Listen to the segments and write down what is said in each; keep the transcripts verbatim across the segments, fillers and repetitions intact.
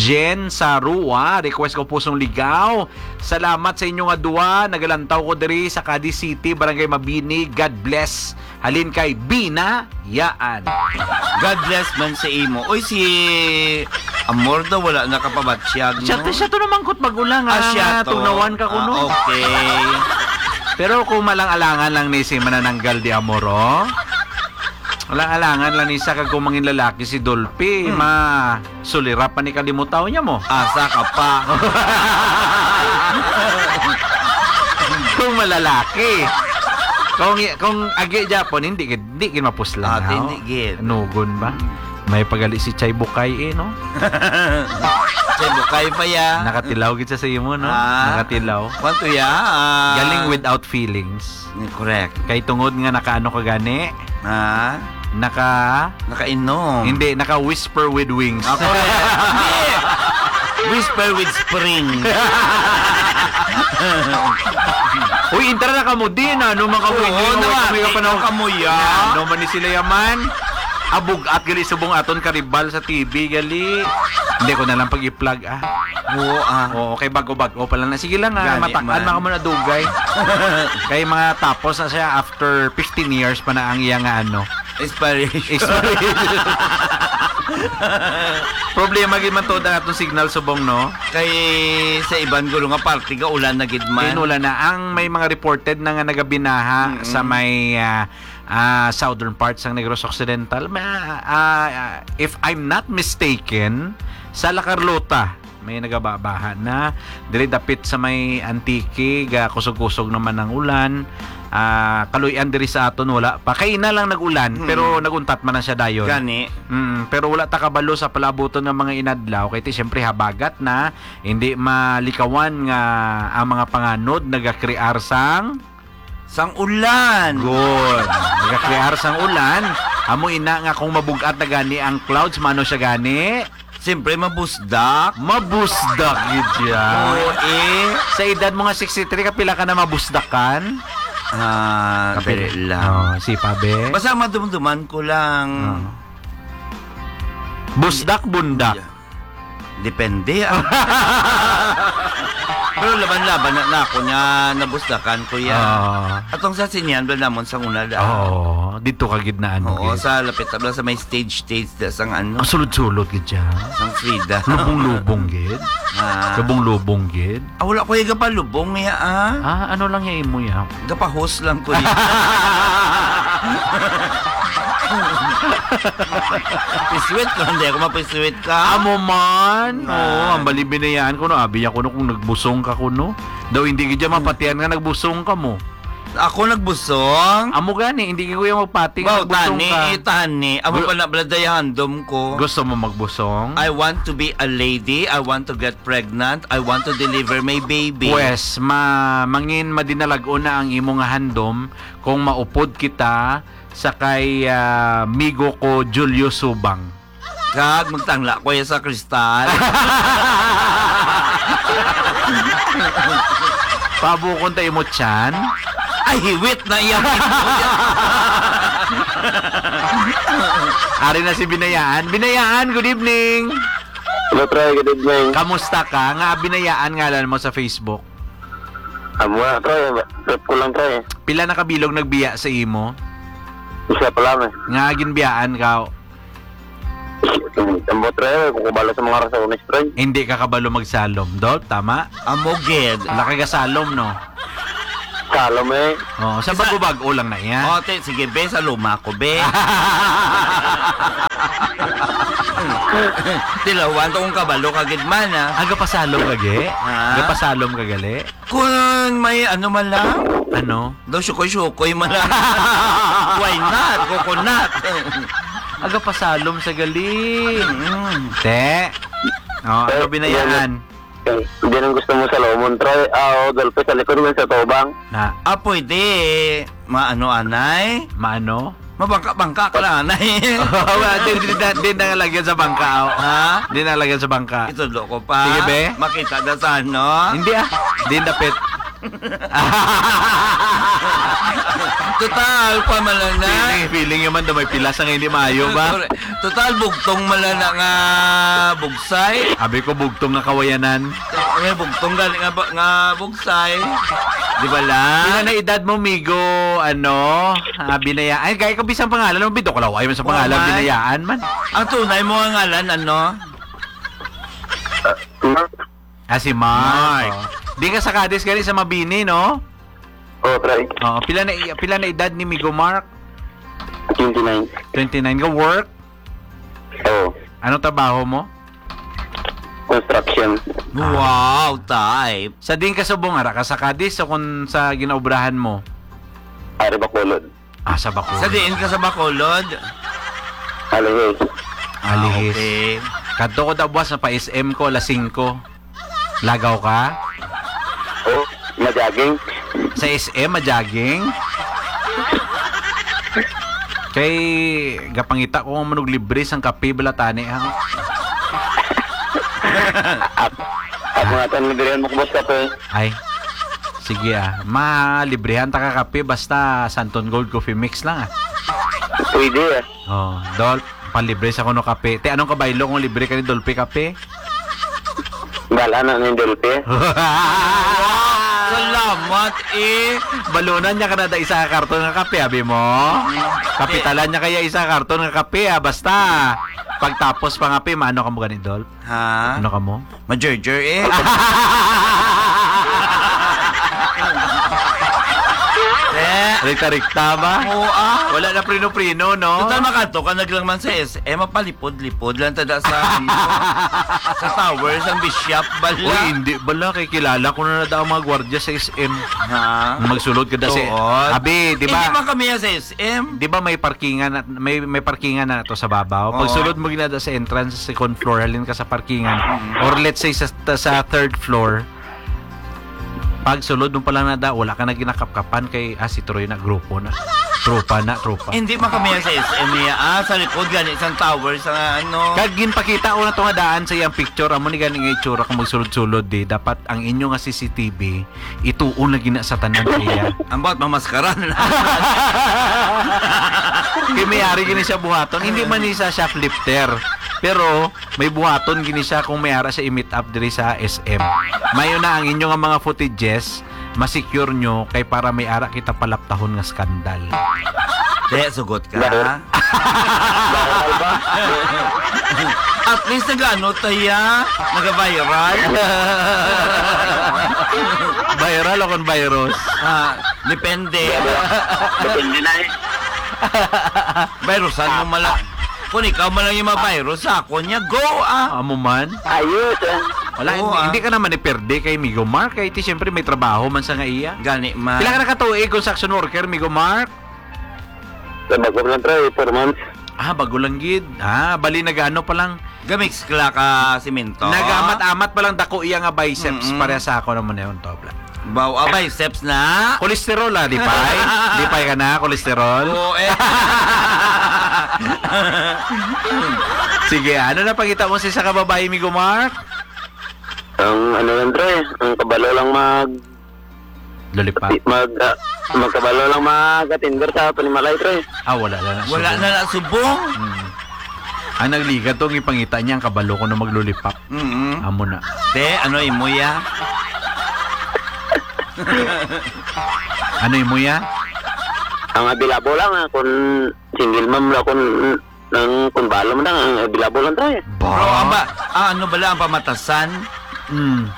Jen Sarua, request ko pusong ligaw. Salamat sa inyong adua. Nagalantaw ko diri sa Cadiz City, Barangay Mabini. God bless. Halin kay Bina Yaan. God bless man sa imo. Oy, si Amor daw wala nakapabatsyag, no? Siya, siya to naman kot magulang, Ah, siya to. Tugnawan ka kuno. Ah, okay. Pero kung malang-alangan lang ni si manananggal di Amoro, malang-alangan lang ni sa kagumangin lalaki si Dolphy, hmm. ma sulirap pa ni kalimutaw niya mo. Asa ka pa. Kung malalaki. Kung kung agi Japon hindi hindi gid mapuslan. Ah, hindi gid. Nugon ba? May pagali si Chay Bukay eh, no? Chay Bukay pa ya. Nakatilaw gid sa imo, no? Ah, Nakatilaw. Kwanto ya? Ah, Galing without feelings. Correct. Kay tungod nga nakaano ka gani? Ah, Naka nakainom. Hindi, naka whisper with wings. Ako hindi. Whisper with spring. Uy, intara na kamo din, ano mga kamuy. Oo, naman. Kami ka pa na kamuya. Ano man ni sila yaman? Abog at gali subong aton karibal sa T V gali. Hindi ko na lang pag i-plug ah. Oo ah. Oo, kay bago-bago pala na. Sige lang ah, Gani matakan man. maka mo na dugay. Kay mga tapos na siya after fifteen years pa na ang iya nga ano. Inspiration. Problema gid man to da atong signal subong no. Kay sa iban gulo nga party ga ulan na gid man. Inula na ang may mga reported na nga nagabinaha mm-hmm. sa may uh, uh, southern parts ng Negros Occidental. Ma, uh, uh, if I'm not mistaken, sa La Carlota may nagababaha na dili dapit sa may Antique, ga kusog-kusog naman ng ulan. Uh, kaluyan diri sa aton wala pa kay na lang nagulan hmm. pero naguntat man na siya dayon gani mm, pero wala ta kabalo sa palabuton ng mga inadlaw kay ti syempre habagat na hindi malikawan nga ang mga panganod nagakrear sang sang ulan good nagakrear sang ulan amo ina nga kung mabugat na gani ang clouds mano siya gani siyempre mabusdak mabusdak gid siya oo eh sa edad mo nga sixty-three ka pila ka na mabusdakan. Ah, kapil lang. Oh, si Pabe. Basta madumduman ko lang. Oh. Busdak bundak. Depende. Ah. Pero laban-laban na, na ako niya nabusdakan ko yan. Oh. Atong sa sinyan ba namon sa una da. Oo, dito ka gid na ano. Oo, gid. sa lapit tabla sa may stage stage da sang ano. Ang sulod-sulod gid siya. Sang Frida. Lubong-lubong gid. Ah. Lubong-lubong gid. Ah, wala ko yung gapalubong niya ah. Ah, ano lang ya imo ya? Gapahos lang ko niya. Piswit ko, hindi ako mapiswit ka. Amo man. Man. Oo, ang balibinayaan ko no. Abi niya ko no kung nagbusong ka ko no. Daw hindi gid mapatian nga nagbusong ka mo. Ako nagbusong. Amo gani, hindi ko yung magpati nga Wow, nagbusong tani, ka. eh, tani. Amo pa na bladayandom ko. Gusto mo magbusong? I want to be a lady. I want to get pregnant. I want to deliver my baby. Pues, ma mangin madinalagon na ang imong handom kung maupod kita sa kay uh, migo ko Julio Subang. Kag magtangla ko yan sa kristal. Pabukon tayo mo tiyan. Ay, hiwit na iyan. Ari na si Binayaan. Binayaan, good evening. Hello, Troy. Good evening. Kamusta ka? Nga Binayaan ngalan mo sa Facebook. Amo na, Troy. Trip ko lang, Troy. Pila na kabilog nagbiya sa imo? Isa pa lang, eh. Nga ginbiyaan ka. Ambo, Troy. Kukubala sa mga rasones, Troy. Hindi ka kabalo magsalom. Dol, tama? Amoged. Laki ka salom, no? Salom, eh. Oh, sa Isa- bago-bago lang na yan. O, te, sige, be, sa luma ko, be. Tilawan to kong kabalo kagid man, ah. Aga pasalom kage? Ha? Aga pasalom kagali? Kung may ano man lang, Ano? daw syukoy-syukoy man lang. Why not? Coconut. Aga pasalom sa gali. Mm. Te. Oh, ano binayaan? Eh, Hindi nang gusto mo sa Lomon, Troy. Ah, o, Dolphy, sa likod mo sa Tobang. Na, Ah, pwede. Maano, anay? maano? Mabangka-bangka ka lang, anay. Wala, din, din, din, din nalagyan sa bangka. Oh. Ha? Din nalagyan sa bangka. Ito do ko pa. Sige, be. Makita na sa ano. Hindi ah. Din dapit. Total, pamala na. Feeling, feeling naman daw may pilas ang hindi maayo ba? Total, bugtong mala na nga bugsay. Abi ko bugtong nga kawayanan. May bugtong gali nga, ba- nga bugsay. Di ba la? Pila na edad mo, Migo, ano, ah, binaya. Ay, gaya ko bisang pangalan mo, bito ko laway mo sa pangalan, Oh, my. binayaan man. Ang tunay mo ang ngalan, ano? Mark? Ah, si Mark. Mark. Oh. Di ka sa Cadiz gani sa Mabini, no? Oo, Troy. Oo, pila na pila na edad ni Migo Mark? twenty-nine. twenty-nine ka work? Oo. Ano trabaho mo? Construction. Wow, type. Sa din ka subong ara ka sa Cadiz o kung sa ginaubrahan mo? Ari Bacolod. Ah, sa Baco. Sa diin ka sa Bacolod? Alihis. Alihis. Ah, okay. Kadto ko daw buwas na pa S M ko, lasing ko. Lagaw ka? Oo. Majaging. Sa S M, majaging? Kay gapangita ko manog libre sang kape balatani ha. At mga tanlibrihan mo ko boss kape. Ay. Sige ah. Malibrehan ta ka kape basta Santon Gold Coffee Mix lang ah. Pwede ah. Oh, Dol, panlibre sa kuno kape. Te anong kabaylo kung libre ka ni Dolpe kape? Bala na ng Delpe. Salamat eh. Balunan niya ka na da isa ka karton nga kape, abi mo. Kapitalan niya kaya isa ka karton nga kape ah. Basta pagtapos pa nga pe, maano ka mo ganit, Dol? Ha? Ano ka mo? Majerjer eh. Eh, Rikta-rikta ba? oo ah. Wala na prino-prino, no? Total makato ka naglang man sa S M, mapalipod-lipod lang tada sa ano, sa towers ang bishop bala. Uy, hindi. Bala, kay kilala ko na na daw mga gwardiya sa S M. Ha? Magsulod ka da si... Tuod. Abi, di Hindi ba? man kami sa S M. Di ba may parkingan na, may may parkingan na to sa babaw? Pag Oo. sulod mo ginada sa entrance sa second floor, halin ka sa parkingan. Or let's say sa, sa third floor, pag sulod mo pa lang na da, wala ka na ginakapkapan kay ah, si Troy na grupo na. Tropa na, tropa. Hindi man kami sa S M niya. Ah, sa likod gani isang tower sa ano. Kag ginpakita ko na to nga daan sa iyang picture, amo ni ganing nga itsura kung magsulod-sulod di, dapat ang inyo nga C C T V ituon na gina sa tanan kaya. Ang bawat mamaskara na. Kay may ari gini siya buhaton, hindi man ni sa shoplifter. Pero may buhaton gini siya kung may ara siya i-meet up diri sa S M. Mayo na ang inyo nga mga footages, masecure nyo kay para may ara kita palaptahon nga skandal. Daya, sugot ka. Bakit? Bakal ba? At least nag-ano taya, nag-viral. Viral o kon virus? Ah, depende. Depende na eh. Virusan mo mala. Kung ikaw man lang yung ma-virus, ako niya, go ah. Amo man. Ayos ah. Wala, Oo, hindi, ah. hindi ka naman iperde kay Migo Mark. Kay ti siyempre may trabaho man sa nga iya. Gani ma. Pila ka nakatuig construction worker, Migo Mark? Sa bago lang Troy, four months. Ah, bago lang gid. Ah, bali nagano pa lang. Gamix kla ka simento. Nagamat-amat pa lang dako iya nga biceps. Mm-mm. Para sa ako naman na yun, Tobla. Baw ah, biceps na. Kolesterol ah, di pay? Di pay ka na, kolesterol? Oo eh. Sige, ano na pakita mo sa isa ka babae, Migo Mark? Ang ano lang Troy, ang kabalo lang mag Lollipop. mag uh, magkabalo lang mag-atinder sa Panimalay Troy. Ah, wala na. Wala na na subong. Hmm. Ang nagliga to, ang ipangita niya ang kabalo ko na maglulipap. Mm. Amo na. De, ano imo ya? Ano yung muya? Ang abilabo lang ah, kung single mom lang kung nang kung balo mo lang ang abilabo lang Troy. Bro, ang ba, ah, ano bala ang pamatasan? Hmm.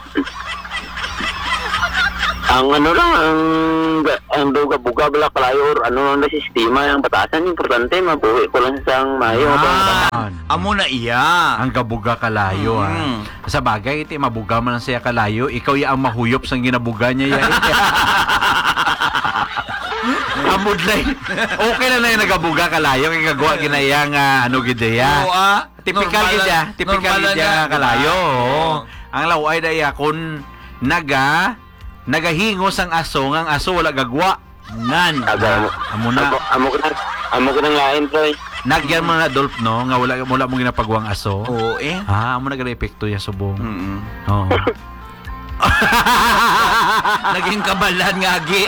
Ang ano lang, ang, ang duga-buga bala kalayo or ano lang na sistema, ang batasan, importante, mabuhi ko lang sa mayo. Ah, amo na iya. Ang gabuga kalayo Mm. ah. Sa bagay, iti mabuga man ang siya kalayo. Ikaw ya ang mahuyop sa ginabuga niya ya. Amudlay. Okay na na yung nagabuga kalayo. Kaya gagawa ginaya nga ano gidaya. Oo ah. Typical Normal gidya. lang- Typical normal lang gidya na, nga kalayo. diba? Oo. Ang laway daya kung naga nagahingos ang aso, ang aso wala gagwa. Nan. Aga, amo, Amo na. amo, amo ko na, amo ko nang lain, Troy. Nagyan mo na Dolph, no? Nga wala, wala mong ginapagwang aso. Oo eh. Ah, amo na gana-epekto ya subong. Mm-mm. Oo. Naging kabalan nga gi.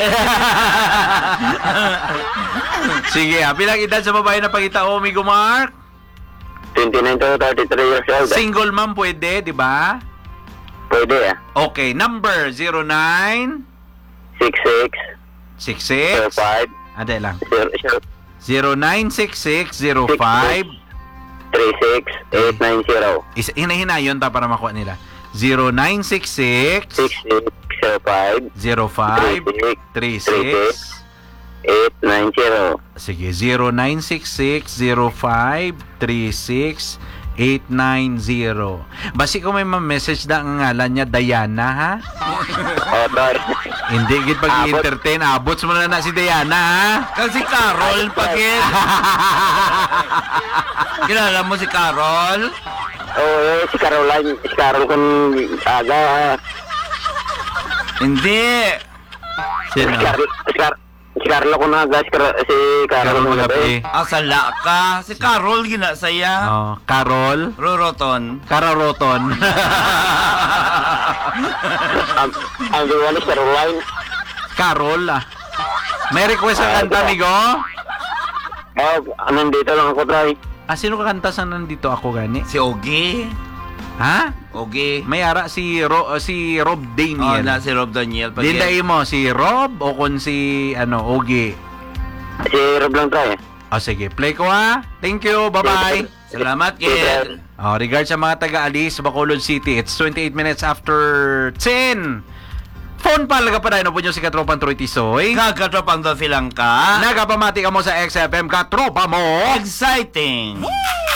Sige, ah, bilang edad sa babae na pangita o, Migo Mark? twenty-nine to thirty-three years old. eh. Single mom pwede, di ba? Pwede ah. Okay, number zero nine six six six zero six. five Ade lang. zero zero nine six six zero five. three six eight nine zero. Isa hinahinayon ta para makuha nila. zero nine six six six six zero five zero five three six. eight nine zero. Sige, zero nine six six zero five three six eight nine zero. Basi ko may ma-message na ang ngalan niya Diana, ha? Oh, sorry. Hindi gid pag i-entertain, abots mo na na si Diana, ha? Kasi Carol, pagin. Kilala mo si Carol? Oh, eh, si Caroline, si Carol kung aga. Hindi. Sino? Si Carl, si Car si Carlo ko na aga, si, Car si Carol Carol kung Magapi. Ah, sala ka. Si Carol, ginasaya. Oh, Carol. Roroton. Kararoton. Ang ang duwa ni Caroline. Carol, ah. May request ang kanta, amigo? Oh, nandito lang ako, try. Ah, sino kakanta sa nandito ako gani? Si Ogie. Ha? Ogie. May ara si Ro, si Rob Oh, Daniel. na si Rob Daniel. Pagin. Dinday mo si Rob o kung si ano Ogie. Si Rob lang, try. O sige, play ko ha. Thank you. Bye-bye. Salamat, kid. Oh, regards sa mga taga-Alis, Bacolod City. It's twenty-eight minutes after ten. Phone palaga pa rin po nyo si Katropang Troy Tisoy. Kakatropang Dolphy lang ka. Nagapamati ka mo sa X F M Katropa mo. Exciting.